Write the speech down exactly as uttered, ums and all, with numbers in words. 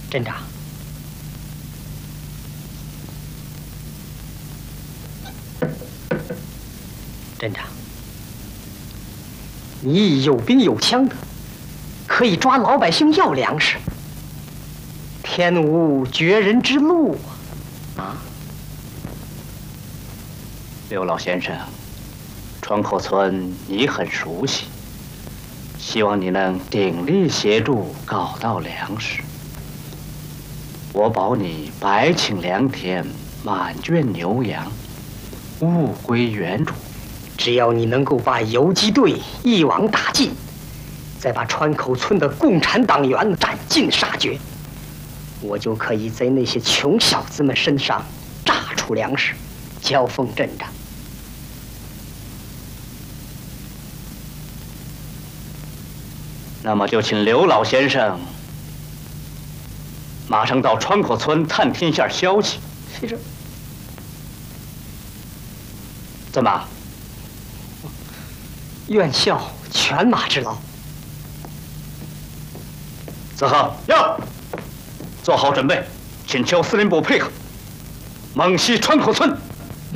镇长，镇长，你有兵有枪的，可以抓老百姓要粮食。天无绝人之路啊！啊， 刘老先生，川口村你很熟悉，希望你能鼎力协助搞到粮食。我保你百顷良田，满圈牛羊，物归原主。 只要你能够把游击队一网打尽，再把川口村的共产党员斩尽杀绝，我就可以在那些穷小子们身上榨出粮食，交奉镇长。 那么就请刘老先生马上到川口村探听一下消息。 是这。 怎么？ 愿效犬马之劳。 子恒，要做好准备，请求司令部配合，猛袭川口村。